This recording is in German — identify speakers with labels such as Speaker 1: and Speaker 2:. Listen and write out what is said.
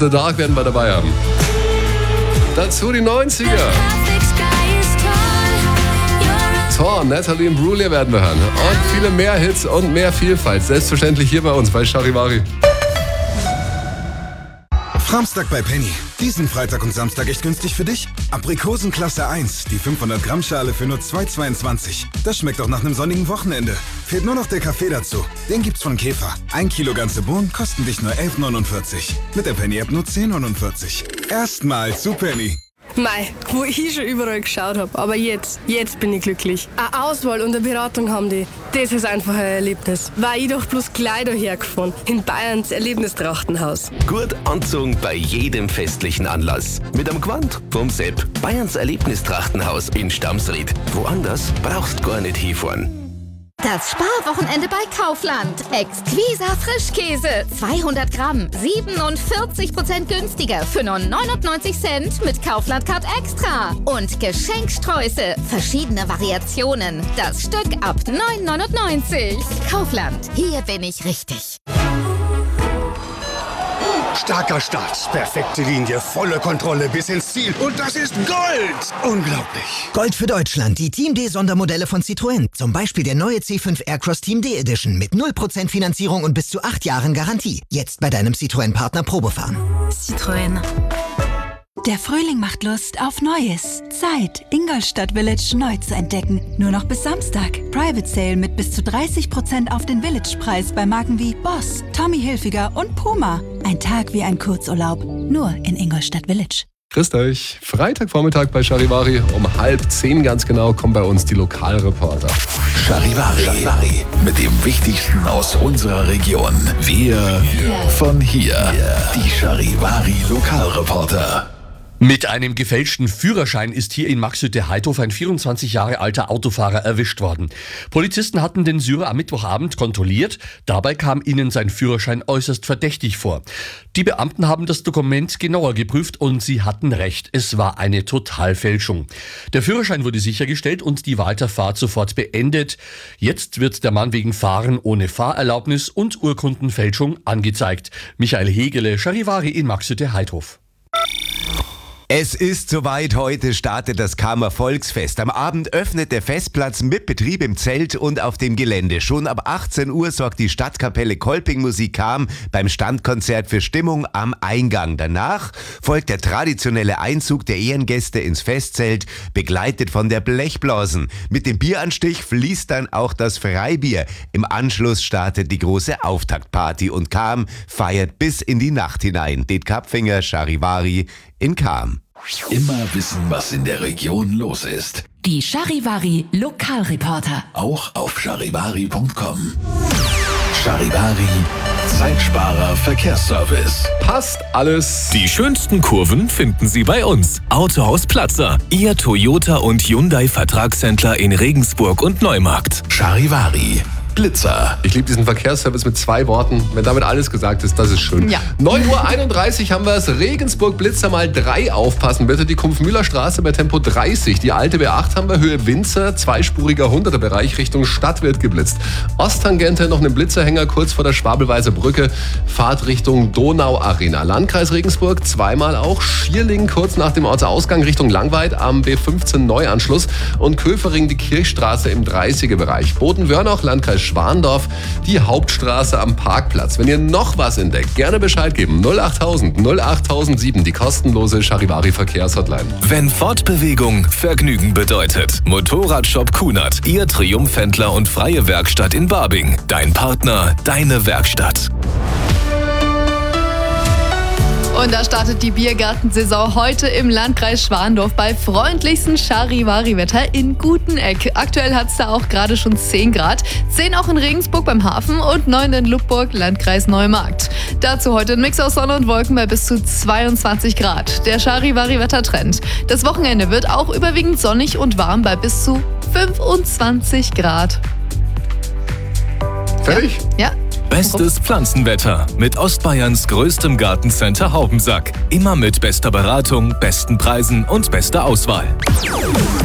Speaker 1: The Dark werden wir dabei haben. Dazu die 90er. Thor, Natalie Imbruglia werden wir hören. Und viele mehr Hits und mehr Vielfalt. Selbstverständlich hier bei uns bei Charivari.
Speaker 2: Samstag bei Penny. Diesen Freitag und Samstag echt günstig für dich? Aprikosen Klasse 1, die 500 Gramm Schale für nur 2,22. Das schmeckt auch nach einem sonnigen Wochenende. Fehlt nur noch der Kaffee dazu. Den gibt's von Käfer. 1 Kilo ganze Bohnen kosten dich nur 11,49. Mit der Penny-App nur 10,49. Erstmals zu Penny.
Speaker 3: Mei, wo ich schon überall geschaut habe, aber jetzt bin ich glücklich. Eine Auswahl und eine Beratung haben die. Das ist einfach ein Erlebnis. War ich doch bloß gleich dahergefahren. In Bayerns Erlebnistrachtenhaus.
Speaker 4: Gut anzogen bei jedem festlichen Anlass. Mit einem Gewand vom Sepp. Bayerns Erlebnistrachtenhaus in Stamsried. Woanders brauchst gar nicht hinfahren.
Speaker 5: Das Sparwochenende bei Kaufland. Exquisa Frischkäse. 200 Gramm. 47% günstiger für nur 99 Cent mit Kaufland Card Extra. Und Geschenksträuße. Verschiedene Variationen. Das Stück ab 9,99. Kaufland. Hier bin ich richtig.
Speaker 6: Starker Start, perfekte Linie, volle Kontrolle bis ins Ziel. Und das ist Gold! Unglaublich.
Speaker 7: Gold für Deutschland, die Team D Sondermodelle von Citroën. Zum Beispiel der neue C5 Aircross Team D Edition mit 0% Finanzierung und bis zu 8 Jahren Garantie. Jetzt bei deinem Citroën-Partner Probefahren.
Speaker 8: Citroën. Der Frühling macht Lust auf Neues. Zeit, Ingolstadt Village neu zu entdecken. Nur noch bis Samstag. Private Sale mit bis zu 30% auf den Village-Preis bei Marken wie Boss, Tommy Hilfiger und Puma. Ein Tag wie ein Kurzurlaub. Nur in Ingolstadt Village.
Speaker 1: Grüßt euch. Freitagvormittag bei Charivari. Um 9:30 ganz genau kommen bei uns die Lokalreporter.
Speaker 9: Charivari. Mit dem Wichtigsten aus unserer Region. Wir von hier. Die Charivari Lokalreporter.
Speaker 10: Mit einem gefälschten Führerschein ist hier in Maxhütte-Heidhof ein 24 Jahre alter Autofahrer erwischt worden. Polizisten hatten den Syrer am Mittwochabend kontrolliert. Dabei kam ihnen sein Führerschein äußerst verdächtig vor. Die Beamten haben das Dokument genauer geprüft und sie hatten recht. Es war eine Totalfälschung. Der Führerschein wurde sichergestellt und die Weiterfahrt sofort beendet. Jetzt wird der Mann wegen Fahren ohne Fahrerlaubnis und Urkundenfälschung angezeigt. Michael Hegele, Charivari in Maxhütte-Heidhof.
Speaker 11: Es ist soweit, heute startet das Kamer Volksfest. Am Abend öffnet der Festplatz mit Betrieb im Zelt und auf dem Gelände. Schon ab 18 Uhr sorgt die Stadtkapelle Kolping Musik Cham beim Standkonzert für Stimmung am Eingang. Danach folgt der traditionelle Einzug der Ehrengäste ins Festzelt, begleitet von der Blechblasen. Mit dem Bieranstich fließt dann auch das Freibier. Im Anschluss startet die große Auftaktparty und Cham feiert bis in die Nacht hinein. Det Kapfinger, Charivari in Cham.
Speaker 9: Immer wissen, was in der Region los ist.
Speaker 8: Die Charivari Lokalreporter.
Speaker 9: Auch auf charivari.com. Charivari, Zeitsparer Verkehrsservice.
Speaker 1: Passt alles.
Speaker 12: Die schönsten Kurven finden Sie bei uns. Autohaus Platzer, Ihr Toyota und Hyundai Vertragshändler in Regensburg und Neumarkt.
Speaker 9: Charivari. Blitzer.
Speaker 1: Ich liebe diesen Verkehrsservice mit 2 Worten. Wenn damit alles gesagt ist, das ist schön.
Speaker 3: Ja.
Speaker 1: 9:31 Uhr haben wir es. Regensburg Blitzer mal 3 aufpassen. Bitte die Kumpfmühler-Straße bei Tempo 30. Die alte B8 haben wir Höhe Winzer, 2-spuriger 100er-Bereich Richtung Stadt wird geblitzt. Osttangente noch einen Blitzerhänger kurz vor der Schwabelweiser Brücke. Fahrt Richtung Donau-Arena. Landkreis Regensburg zweimal auch. Schierling kurz nach dem Ortsausgang Richtung Langweid am B15 Neuanschluss. Und Köfering die Kirchstraße im 30er-Bereich. Boden-Wörnoch, Landkreis Schwandorf, die Hauptstraße am Parkplatz. Wenn ihr noch was entdeckt, gerne Bescheid geben. 08000 08007, die kostenlose Charivari Verkehrshotline.
Speaker 12: Wenn Fortbewegung Vergnügen bedeutet. Motorradshop Kunert, Ihr Triumphhändler und freie Werkstatt in Barbing. Dein Partner, deine Werkstatt.
Speaker 13: Und da startet die Biergartensaison heute im Landkreis Schwandorf bei freundlichstem Charivari-Wetter in Guteneck. Aktuell hat es da auch gerade schon 10 Grad. 10 auch in Regensburg beim Hafen und 9 in Lubburg, Landkreis Neumarkt. Dazu heute ein Mix aus Sonne und Wolken bei bis zu 22 Grad. Der Charivari-Wettertrend. Das Wochenende wird auch überwiegend sonnig und warm bei bis zu 25 Grad.
Speaker 1: Fertig?
Speaker 13: Ja.
Speaker 12: Bestes Pflanzenwetter mit Ostbayerns größtem Gartencenter Haubensack. Immer mit bester Beratung, besten Preisen und bester Auswahl.